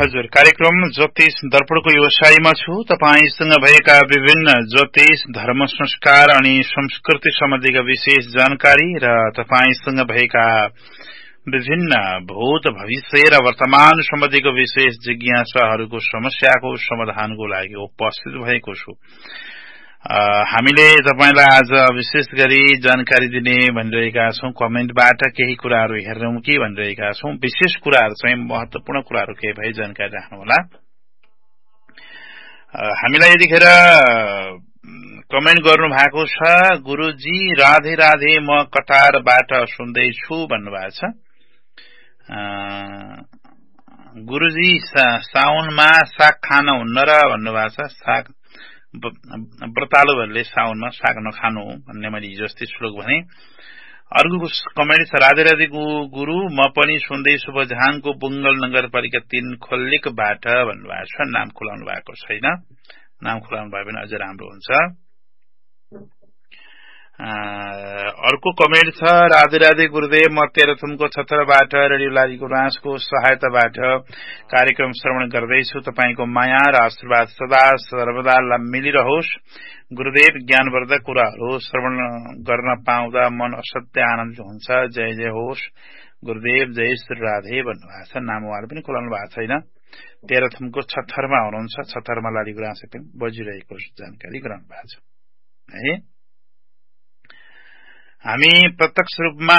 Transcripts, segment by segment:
हजुर, कार्यक्रम ज्योतिष दर्पणको व्यवसायमा छु। तपाईसँग भएका विभिन्न ज्योतिष, धर्म, संस्कार अनि संस्कृति सम्बन्धीका विशेष जानकारी र तपाईसँग भएका विभिन्न भूत, भविष्य र वर्तमान सम्बन्धीको विशेष जिज्ञासाहरूको समस्याको समाधानको लागि उपस्थित भएको छु। हामीले तपाईलाई आज विशेष गरी जानकारी दिने भनिरहेका छौं। कमेन्टबाट केही कुराहरू हेर्नौं कि भनिरहेका छौं। विशेष कुराहरू चाहिँ महत्वपूर्ण कुराहरू केही भए जानकारी राख्नुहोला। हामीलाई यतिखेर कमेन्ट गर्नु भएको छ, गुरुजी राधे राधे, म कतारबाट सुन्दैछु भन्नुभएको छ। गुरुजी साउनमा साग खान हुन्न र भन्नुभएको छ। साग व्रतालुहरूले साउनमा साग नखानु भन्ने मैले हिजो अस्ति श्लोक भने। अर्को कमेन्ट छ, राधे राधे गुरु, म पनि सुन्दैछु बझाङको बुङ्गल नगरपालिका 3 खोल्लेकबाट भन्नुभएको छ। नाम खुलाउनु भएको छैन, नाम खुलाउनु भयो भने अझ राम्रो हुन्छ। अर्को कमेन्ट छ, राधे राधे गुरुदेव, म तेह्रथुमको छत्रबाट रेडियो लाली गुराँसको सहायताबाट कार्यक्रम श्रवण गर्दैछु। तपाईको माया र आशीर्वाद सदा सर्वदा मिलिरहोस्। गुरुदेव, ज्ञानवर्धक कुराहरू श्रवण गर्न पाउँदा मन असाध्य आनन्द हुन्छ। जय जय होस् गुरुदेव, जय श्री राधे भन्नुभएको छ। नाम उहाँले पनि खुलाउनु भएको छैन। तेह्रथुमको छत्थरमा हुनुहुन्छ। छत्थरमा लाली गुराँस बजिरहेको जानकारी गराउनु भएको छ है। हामी प्रत्यक्ष रूपमा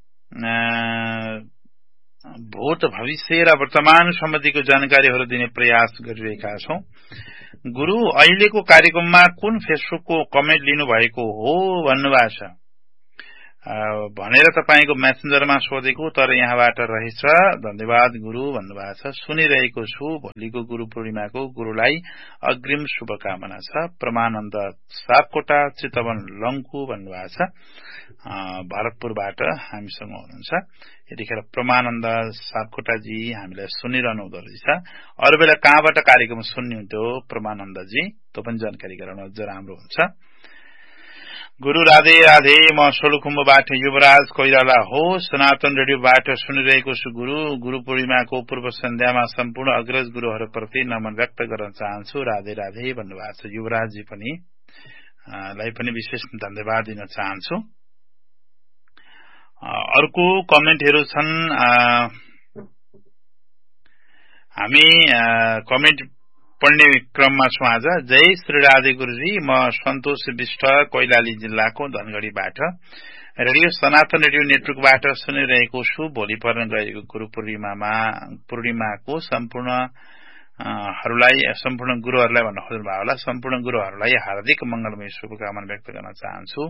भूत, भविष्य र वर्तमान सम्बन्धीको जानकारीहरू दिने प्रयास गरिरहेका छौं। गुरु, अहिलेको कार्यक्रममा कुन फेसबुकको कमेन्ट लिनुभएको हो भन्नुभएको छ भनेर तपाईको मेसेन्जरमा सोधेको, तर यहाँबाट रहेछ। धन्यवाद गुरु भन्नुभएको छ। सुनिरहेको छु। भोलिको गुरु पूर्णिमाको गुरुलाई अग्रिम शुभकामना छ। प्रमानन्द सापकोटा चितवन लङ्कु भन्नुभएको छ। भरतपुरबाट हामीसँग हुनुहुन्छ। यतिखेर प्रमानन्द सापकोटाजी हामीलाई सुनिरहनु हुँदो रहेछ। अरू बेला कहाँबाट कार्यक्रम सुन्नुहुन्थ्यो प्रमानन्दजी, त्यो पनि जानकारी गराउन अझ राम्रो हुन्छ। गुरु राधे राधे, म सोलुखुम्बुबाट युवराज कोइराला हो। सनातन रेडियोबाट सुनिरहेको छु। गुरु पूर्णिमाको पूर्व सन्ध्यामा सम्पूर्ण अग्रज गुरुहरूप्रति नमन व्यक्त गर्न चाहन्छु। राधे राधे भन्नुभएको छ। युवराजजी पनि लाई पनि विशेष धन्यवाद दिन चाहन्छु। अर्को कमेन्टहरू छन्। हामी कमेन्ट पढ्ने क्रममा छौं आज। जय श्री राधे गुरुजी, म सन्तोष विष्ट कैलाली जिल्लाको धनगढीबाट रेडियो सनातन रेडियो नेटवर्कबाट सुनिरहेको छु। भोलि पर्न गएको गुरु पूर्णिमाको सम्पूर्ण गुरुहरूलाई भन्न खोज्नु भयो होला। सम्पूर्ण गुरुहरूलाई हार्दिक मंगलमय शुभकामना व्यक्त गर्न चाहन्छु।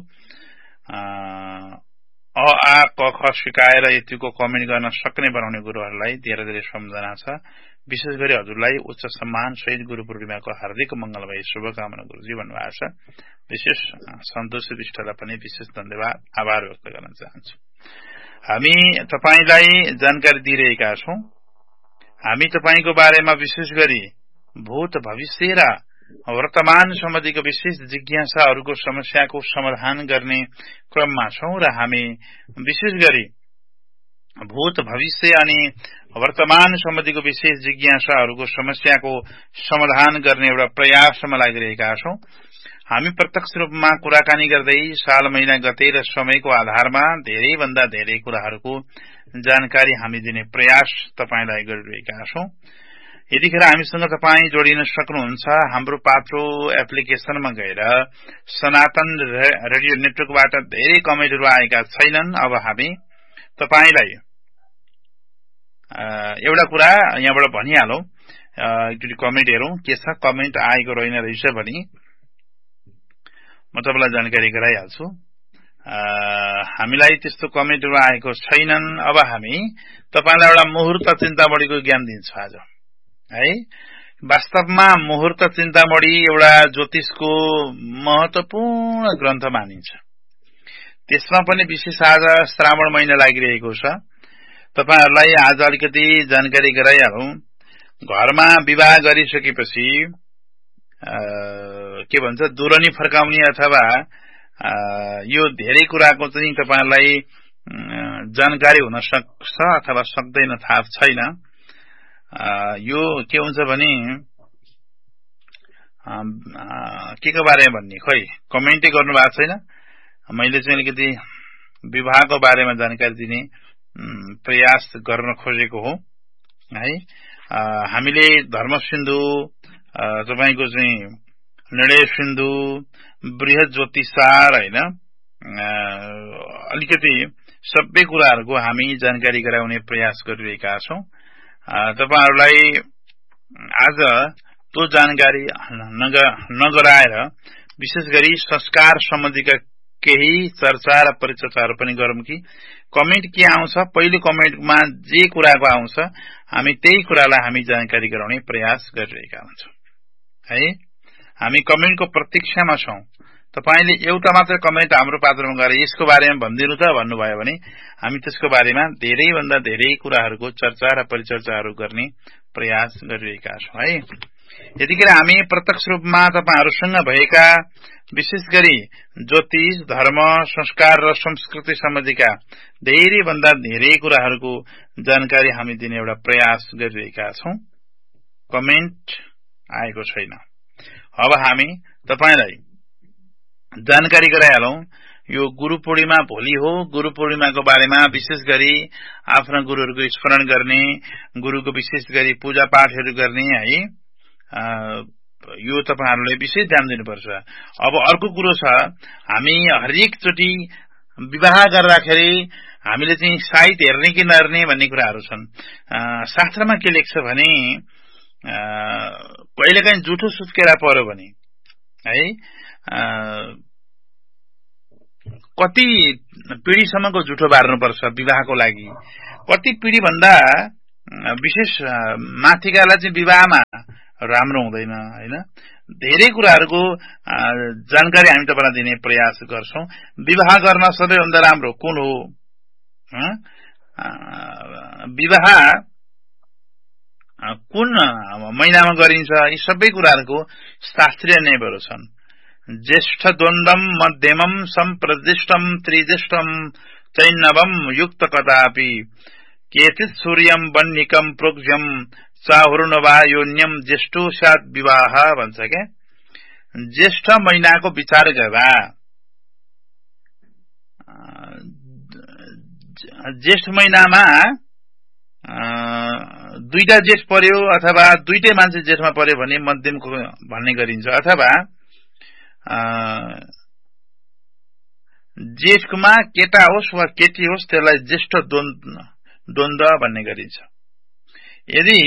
अ आ क ख सिकाएर यतिको कमेन्ट गर्न सक्ने बनाउने गुरुहरूलाई धेरै धेरै सम्झना छ। विशेष गरी हजुरलाई उच्च सम्मान सहित गुरु पूर्णिमाको हार्दिक मंगलमय शुभकामना गुरुजी भन्नुभएको छ। विशेष सन्तोष विष्टलाई पनि विशेष धन्यवाद आभार व्यक्त गर्न चाहन्छु। हामी तपाईलाई जानकारी दिइरहेका छौं। हामी तपाईको बारेमा विशेष गरी भूत, भविष्य र वर्तमान सम्बन्धीको विशेष जिज्ञासाहरूको समस्याको समाधान गर्ने क्रममा छौं र हामी विशेष गरी भूत, भविष्य अनि वर्तमान सम्बन्धीको विशेष जिज्ञासाहरूको समस्याको समाधान गर्ने एउटा प्रयासमा लागिरहेका छौं। हामी प्रत्यक्ष रूपमा कुराकानी गर्दै साल, महिना, गते र समयको आधारमा धेरै भन्दा धेरै कुराहरूको जानकारी हामी दिने प्रयास तपाईलाई गरिरहेका छौं। यतिखेर हामीसँग तपाई जोडिन सक्नुहुन्छ। हाम्रो पात्रो एप्लिकेशनमा गएर सनातन रेडियो नेटवर्कबाट धेरै कमेन्टहरू आएका छैनन्। अब हामी तपाईलाई एउटा कुरा यहाँबाट भनिहालौं। एकचोटि कमेन्ट हेरौं के छ। कमेन्ट आएको रहेन रहेछ भने म तपाईलाई जानकारी गराइहाल्छु। हामीलाई त्यस्तो कमेन्टहरू आएको छैनन्। अब हामी तपाईलाई एउटा मुहूर्त चिन्तामणिको ज्ञान दिन्छौं आज है। वास्तवमा मुहूर्त चिन्तामणि एउटा ज्योतिषको महत्वपूर्ण ग्रन्थ मानिन्छ। त्यसमा पनि विशेष आज श्रावण महिना लागिरहेको छ। तपाईहरुलाई आज अलिकति जानकारी गराइहालौं। घरमा विवाह गरिसकेपछि के भन्छ दुरनी फर्काउने अथवा यो धेरै कुराको चाहिँ तपाईहरुलाई जानकारी हुन सक्छ अथवा सक्दैन थाहा छैन। यो के हुन्छ भने के को बारेमा भन्ने खै कमेन्टै गर्नु भएको छैन। मैले चाहिँ अलिकति विवाहको बारेमा जानकारी दिने प्रयास गर्न खोजेको हो है। हामीले धर्म सिन्धु तपाईको चाहिँ निर्णय सिन्धु बृहत ज्योतिषार हैन अलिकति सबै कुराहरुको हामी जानकारी गराउने प्रयास गरिरहेका छौं। तपाईहरुलाई आज त्यो जानकारी नगराएर विशेष गरी संस्कार सम्बन्धीका केही चर्चा र परिचर्चाहरु पनि गरौं कि कमेन्ट के आउँछ पहिलो कमेन्टमा जे कुराको आउँछ हामी त्यही कुरालाई हामी जानकारी गराउने प्रयास गरिरहेका हुन्छौं है। हामी कमेन्टको प्रतीक्षामा छौं। तपाईले एउटा मात्र कमेन्ट हाम्रो पात्रमा गएर यसको बारेमा भनिदिनु त भन्नुभयो भने हामी त्यसको बारेमा धेरै भन्दा धेरै कुराहरुको चर्चा र परिचर्चाहरु गर्ने प्रयास गरिरहेका छौं है। यतिखेर हामी प्रत्यक्ष रूपमा तपाईहरुसँग भएका विशेष गरी ज्योतिष धर्म संस्कार र संस्कृति सम्बन्धीका धेरै भन्दा धेरै कुराहरुको जानकारी हामी दिने एउटा प्रयास गरिरहेका छौं। कमेन्ट आएको छैन। अब हामी तपाईलाई जानकारी गराइहालौं। यो गुरु पूर्णिमा भोलि हो। गुरु पूर्णिमाको बारेमा विशेष गरी आफ्ना गुरुहरुको स्मरण गर्ने गुरुको विशेष गरी पूजा पाठहरु गर्ने है। यो तपाईहरुले विशेष ध्यान दिनुपर्छ। अब अर्को कुरो छ हामी हरेक चोटी विवाह गर्दाखेरि हामीले चाहिँ साइत हेर्ने कि नहेर्ने भन्ने कुराहरु छन्। शास्त्रमा के लेख्छ भने कहिलेकाहीँ जुठो सुत्केरा पर्यो भने है कति पिढीसम्मको जुठो बार्नुपर्छ विवाहको लागि। कति पिढी भन्दा विशेष माथिकालाई चाहिँ विवाहमा राम्रो हुँदैन हैन। धेरै कुराहरुको जानकारी हामी तपाईलाई दिने प्रयास गर्छौं। विवाह गर्न सबैभन्दा राम्रो कुन हो विवाह कुन महिनामा गरिन्छ यी सबै कुराहरुको शास्त्रीय नियमहरु छन्। ज्येष्ठ द्वन्द्वम मध्यमम सम्प्रदिष्टम त्रिदिष्टम चैनवम युक्त कदापि केचित् सूर्यम वन्निकम प्रोक्ष्यम चाहुर्नवा योन्यम ज्येष्ठो स्यात् विवाह भन्छ के। ज्येष्ठ महिनाको विचार गर्दा ज्येष्ठ महिनामा दुईटा जेठ पर्यो अथवा दुईटै मान्छे जेठमा पर्यो भने मध्यमको भन्ने गरिन्छ अथवा जेठमा केटा होस् वा केटी होस् त्यसलाई ज्येष्ठ द्वन्द्व भन्ने गरिन्छ। यदि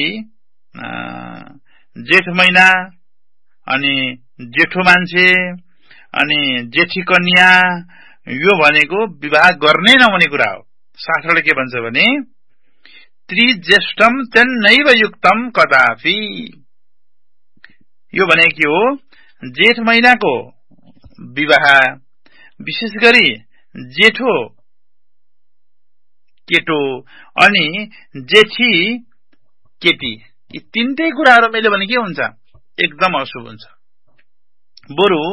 जेठ महिना अनि जेठो मान्छे अनि जेठी कन्या यो भनेको विवाह गर्नै नहुने कुरा हो। शास्त्रले के भन्छ भने त्रिज्येष्ठम तेन्नैव युक्तम कदापि। यो भने के हो जेठ महिनाको विवाह विशेष गरी जेठो केटो अनि जेठी केटी यी तीनटै कुराहरु मैले भने के हुन्छ एकदम अशुभ हुन्छ। बरु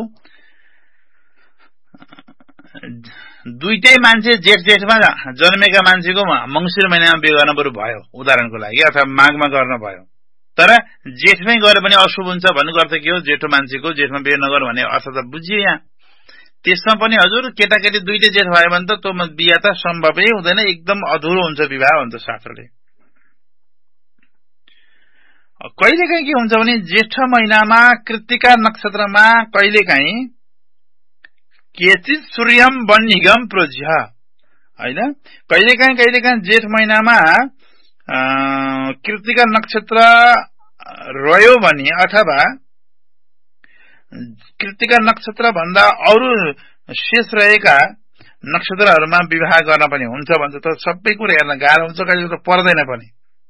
दुईटै मान्छे जेठमा जन्मेका मान्छेको मंसिर महिनामा बिहे गर्न बरु भयो उदाहरणको लागि अथवा माघमा गर्न भयो। तर जेठमै गरे पनि अशुभ हुन्छ भन्नुको अर्थ के हो जेठो मान्छेको जेठमा बिहे नगर भन्ने अर्थ त बुझियो। यहाँ त्यसमा पनि हजुर केटाकेटी दुईटै जेठ भयो भने त त्यो बिहे त सम्भवै हुँदैन एकदम अधुरो हुन्छ विवाह भन्छ शास्त्रले। कहिलेकाहीँ के हुन्छ भने जेठ महिनामा कृत्तिका नक्षत्रमा कहिलेकाहीँ केचित् सूर्यम वन्निगम प्रोज्य हैन। कहिलेकाहीँ जेठ महिनामा कृत्तिका नक्षत्र रह्यो भने अथवा कृत्तिका नक्षत्र भन्दा अरु शेष रहेका नक्षत्रहरुमा विवाह गर्न पनि हुन्छ भन्छ। त सबै कुरा हेर्न गाह्रो हुन्छ कहिले त पर्दैन पनि।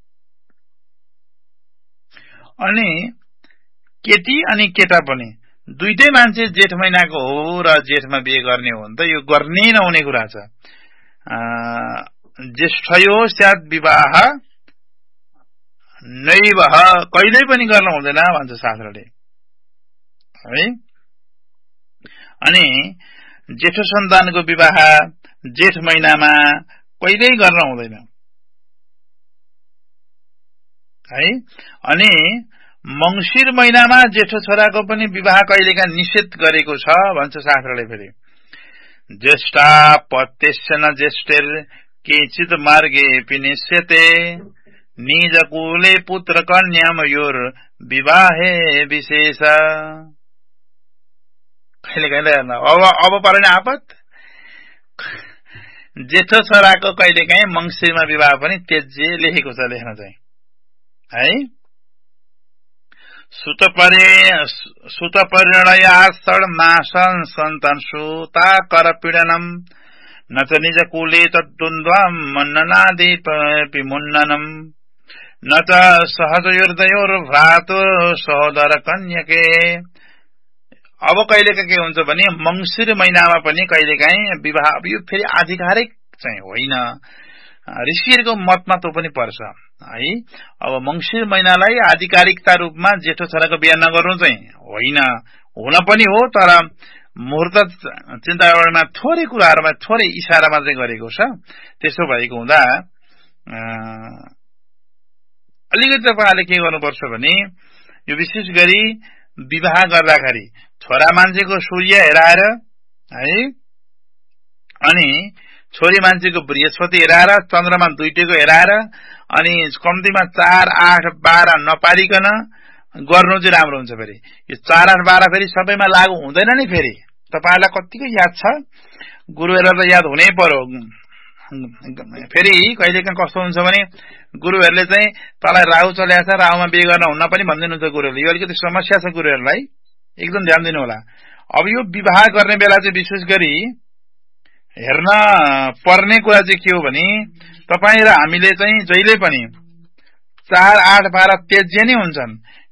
अनि केटी अनि केटा पनि दुईटै मान्छे जेठ महिनाको हो र जेठमा बिहे गर्ने हो भने त यो गर्नै नहुने कुरा छ। ज्येष्ठयो स्यात् विवाह नैव कहिल्यै पनि गर्न हुँदैन भन्छ शास्त्रले है। अनि जेठो सन्तानको विवाह जेठ महिनामा कहिल्यै गर्न हुँदैन है। अनि मंसिर महिनामा जेठो छोराको पनि विवाह कहिलेका निषेध गरेको छ भन्छ शास्त्रले। फेरि ज्येष्ठा पत्येशन ज्येष्ठेर केचित मार्गे पिनिष्यते निज कुले पुत्र कन्या मयोर विवाहे विशेष। कहिले अब पर्ने आपत जेठो छोराको कहिलेकाहीँ मंसिरमा विवाह पनि त्यज्य लेखेको छ, लेख्न चाहिँ है। सुत परिणया षड्मासं सन्तान सुता कर पीडनम न च निज कुले तद्वन्द्वं मन्ननादि मुन्ननम न च सहजयोर्दयोर भ्रातु सहोदर कन्यके। अब कहिलेका के हुन्छ भने मंसिर महिनामा पनि कहिलेकाहीँ विवाह, यो फेरि आधिकारिक चाहिँ होइन, ऋषिहरूको मतमा त्यो पनि पर्छ है। अब मंसिर महिनालाई आधिकारिकता रूपमा जेठो छोराको बिहा नगर्नु चाहिँ होइन, हुन पनि हो, तर मुहूर्त चिन्तामा थोरै कुराहरूमा थोरै इशारामा चाहिँ गरेको छ। त्यसो भएको हुँदा अलिकति तपाईहरुले के गर्नुपर्छ भने यो विशेष गरी विवाह गर्दाखेरि छोरा मान्छेको सूर्य हेराएर है, अनि छोरी मान्छेको बृहस्पति हेराएर, चन्द्रमा दुईटैको हेराएर, अनि कम्तीमा 4, 8, 12 नपारिकन गर्नु चाहिँ राम्रो हुन्छ। फेरि यो 4, 8, 12 फेरि सबैमा लागू हुँदैन नि। फेरि तपाईहरुलाई कतिको याद छ, गुरुहरुलाई त याद हुनै पर्यो। फेरि कहिलेकाहीँ कस्तो हुन्छ भने गुरुहरुले चाहिँ तलाई राहु चलेको छ, राहुमा बिहे गर्न हुन्न पनि भन्दिनुहुन्छ गुरुहरुले। यो अलिकति समस्या छ गुरुहरुलाई, एकदम ध्यान दिनु होला। अब यो विवाह गर्ने बेला चाहिँ विशेष गरी हेर्न पर्ने कुरा चाहिँ के हो भने तपाई र हामीले चाहिँ जहिले पनि 4, 8, 12 त्यज्य नै हुन्छन्।